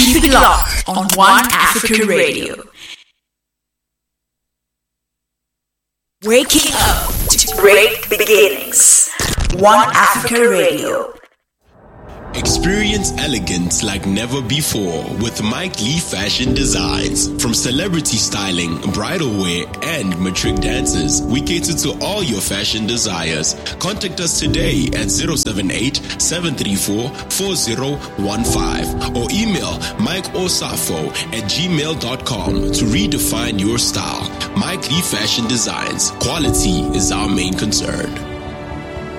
Keep it locked on One Africa Radio. Waking up to great beginnings. One Africa Radio. Experience elegance like never before with Mike Lee Fashion Designs. From celebrity styling, bridal wear, and matric dances, we cater to all your fashion desires. Contact us today at 078-734-4015 or email mikeosafo@gmail.com to redefine your style. Mike Lee Fashion Designs. Quality is our main concern.